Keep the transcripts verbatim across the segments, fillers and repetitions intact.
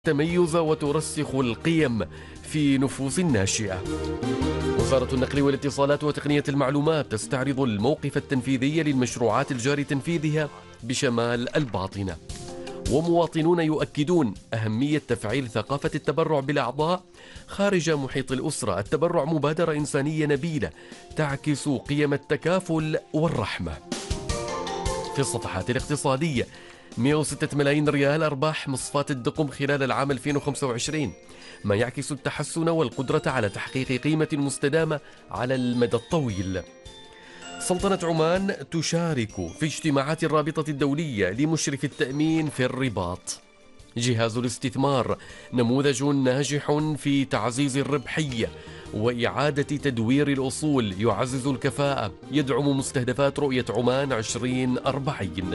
تميز وترسخ القيم في نفوس الناشئة. وزارة النقل والاتصالات وتقنية المعلومات تستعرض الموقف التنفيذي للمشروعات الجاري تنفيذها بشمال الباطنة. ومواطنون يؤكدون أهمية تفعيل ثقافة التبرع بالأعضاء خارج محيط الأسرة. التبرع مبادرة إنسانية نبيلة تعكس قيم التكافل والرحمة. في الصفحات الاقتصادية، مئة وستة ملايين ريال أرباح مصفات الدقم خلال العام ألفين وخمسة وعشرين، ما يعكس التحسن والقدرة على تحقيق قيمة مستدامة على المدى الطويل. سلطنة عمان تشارك في اجتماعات الرابطة الدولية لمشرف التأمين في الرباط. جهاز الاستثمار نموذج ناجح في تعزيز الربحية وإعادة تدوير الأصول، يعزز الكفاءة، يدعم مستهدفات رؤية عمان عشرين أربعين.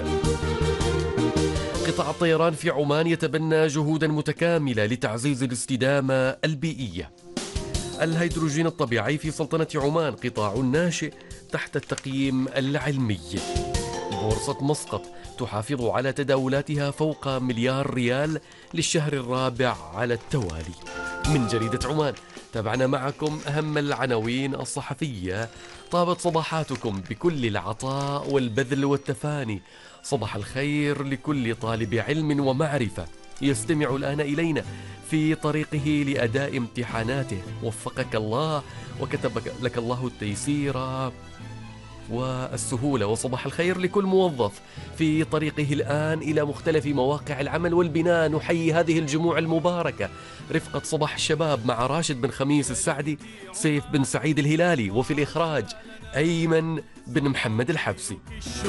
قطاع الطيران في عمان يتبنى جهودا متكاملة لتعزيز الاستدامة البيئية. الهيدروجين الطبيعي في سلطنة عمان قطاع ناشئ تحت التقييم العلمي. بورصة مسقط تحافظ على تداولاتها فوق مليار ريال للشهر الرابع على التوالي. من جريدة عمان تابعنا معكم أهم العناوين الصحفية. طابت صباحاتكم بكل العطاء والبذل والتفاني. صباح الخير لكل طالب علم ومعرفة يستمع الآن إلينا في طريقه لأداء امتحاناته. وفقك الله وكتب لك الله التيسير والسهولة. وصباح الخير لكل موظف في طريقه الآن إلى مختلف مواقع العمل والبناء. نحيي هذه الجموع المباركة. رفقة صباح الشباب مع راشد بن خميس السعدي، سيف بن سعيد الهلالي، وفي الإخراج أيمن بن محمد الحبسي.